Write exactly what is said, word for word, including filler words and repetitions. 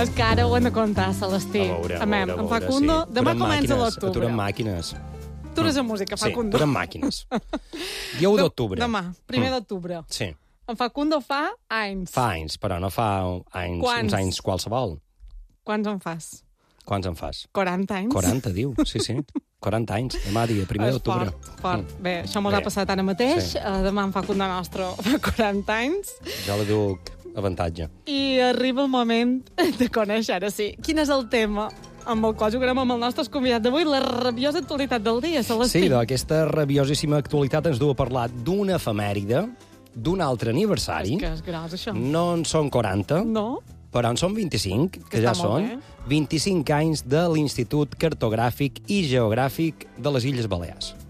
És que ara ho hem de comptar, Celestí. A veure, a Amem, veure, a en veure, Facundo, sí. demà Aturem comença màquines, l'octubre. Aturem màquines. Atures la música, Facundo. Sí, aturem màquines. Dia u d'octubre. Demà, primer Mm. d'octubre. Sí. En Facundo fa anys. Fa anys, però no fa anys, Quants? uns anys qualsevol. Quants en fas? Quants en fas? quaranta anys? quaranta, diu. Sí, sí. quaranta anys. Demà dia, primer És d'octubre. Fort, fort. Mm. Bé, això mos Bé. ha passat ara mateix. Sí. Uh, demà en Facundo nostre fa quaranta anys. Jo li duc avantatge. I arriba el moment de conèixer, ara sí, quin és el tema amb el qual jugarem amb el nostre convidat d'avui, la rabiosa actualitat del dia, Celestí. Sí, d'aquesta rabiosíssima actualitat ens du a parlar d'una efemèride, d'un altre aniversari. És que és gros, això. No en són quaranta, No? però en són vint-i-cinc, que, Que ja està molt són. bé. vint-i-cinc anys de l'Institut Cartogràfic i Geogràfic de les Illes Balears.